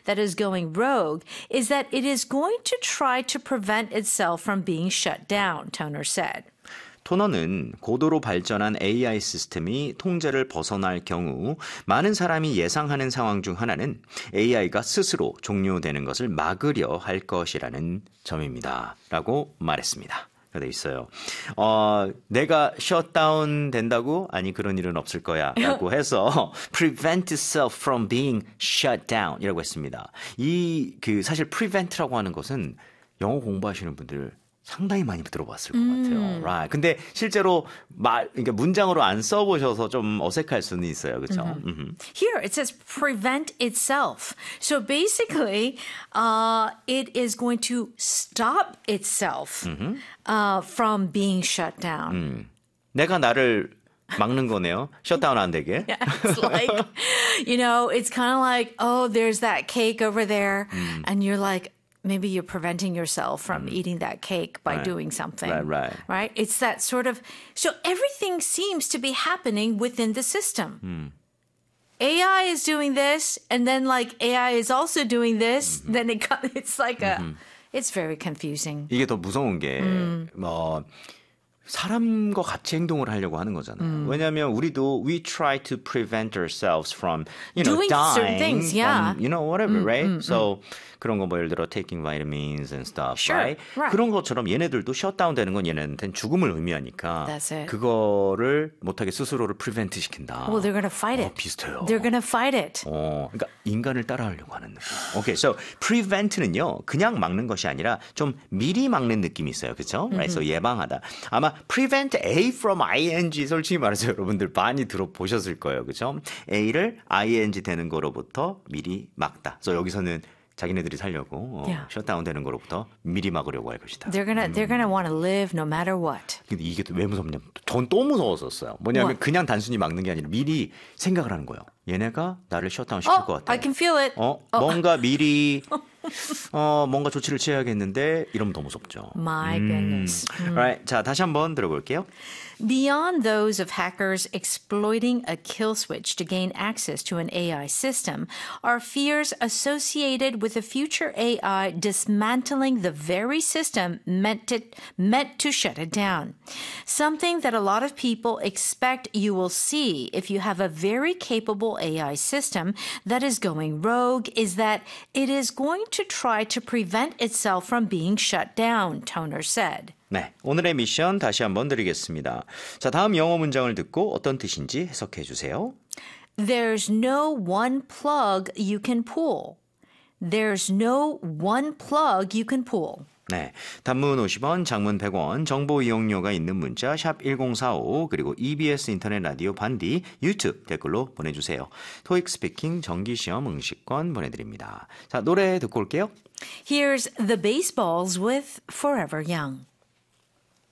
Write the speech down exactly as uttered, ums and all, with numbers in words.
that is going rogue is that it is going to try to prevent itself from being shut down, Toner said. 토너는 고도로 발전한 에이아이 시스템이 통제를 벗어날 경우 많은 사람이 예상하는 상황 중 하나는 에이아이가 스스로 종료되는 것을 막으려 할 것이라는 점입니다. 라고 말했습니다. 돼 있어요. 어, 내가 셧다운 된다고? 아니 그런 일은 없을 거야 라고 해서 prevent itself from being shut down 이라고 했습니다. 이 그 사실 prevent라고 하는 것은 영어 공부하시는 분들 상당히 많이 들어봤을 것 같아요. 음. Right. 근데 실제로 말, 그러니까 문장으로 안 써보셔서 좀 어색할 수는 있어요. 그렇죠? Mm-hmm. Mm-hmm. Here it says prevent itself. So basically, uh, it is going to stop itself mm-hmm. uh, from being shut down. 음. 내가 나를 막는 거네요. 셧다운 안 되게. Yeah, it's like, you know, it's kind of like, oh, there's that cake over there. Mm. And you're like, maybe you're preventing yourself from mm. eating that cake by right. doing something. Right, right. Right? It's that sort of, so everything seems to be happening within the system. Mm. A I is doing this, and then like A I is also doing this. Mm-hmm. Then it, it's like a, mm-hmm. it's very confusing. 이게 더 무서운 게, 음. 뭐, 사람과 같이 행동을 하려고 하는 거잖아요. 음. 왜냐하면 우리도 we try to prevent ourselves from, you know, doing dying certain things, yeah. from, you know, whatever, 음, right? 음, so 그런 거 뭐 예를 들어 taking vitamins and stuff, sure, right? right? 그런 것처럼 얘네들도 셧다운 되는 건 얘네한테는 죽음을 의미하니까 That's it. 그거를 못하게 스스로를 prevent 시킨다. Well, they're going to fight it. 어, 비슷해요. They're going to fight it. 어, 그러니까 인간을 따라하려고 하는 느낌. Okay, so prevent는요 그냥 막는 것이 아니라 좀 미리 막는 느낌이 있어요, 그렇죠? Right, so 예방하다. 아마 prevent A from ing 솔직히 말해서 여러분들 많이 들어보셨을 거예요, 그렇죠? A를 ing 되는 거로부터 미리 막다. 그래서 여기서는 자기네들이 살려고 Yeah. 어, 셧다운 되는 거로부터 미리 막으려고 할 것이다. They're gonna 음. they're gonna want to live no matter what. 근데 이게 왜 무섭냐면 전 또 무서웠었어요. 뭐냐면 What? 그냥 단순히 막는 게 아니라 미리 생각을 하는 거예요. 얘네가 나를 셧다운 시킬 Oh, 것 같아. I can feel it. 어, Oh. 뭔가 미리 어, 뭔가 조치를 취해야겠는데 이러면 더 무섭죠. My goodness. Alright, 자 다시 한번 들어볼게요. Beyond those of hackers exploiting a kill switch to gain access to an A I system are fears associated with a future A I dismantling the very system meant to, meant to shut it down. Something that a lot of people expect you will see if you have a very capable A I system that is going rogue is that it is going to try to prevent itself from being shut down, Toner said. 네, 오늘의 미션 다시 한번 드리겠습니다. 자, 다음 영어 문장을 듣고 어떤 뜻인지 해석해 주세요. There's no one plug you can pull. There's no one plug you can pull. 네, 단문 오십 원, 장문 백 원, 정보 이용료가 있는 문자 샵 일공사오 그리고 이비에스 인터넷 라디오 반디 유튜브 댓글로 보내주세요. 토익 스피킹 정기시험 응시권 보내드립니다. 자, 노래 듣고 올게요. Here's The Baseballs with Forever Young.